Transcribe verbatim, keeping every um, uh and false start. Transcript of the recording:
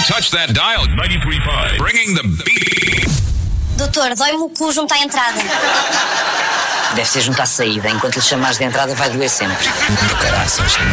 touch that dial. ninety-three point five. Bringing the beat. Doutor, dói-me o cu junto à entrada. Deve ser junto à saída. Enquanto lhe chamares de entrada vai doer sempre. Do caraças,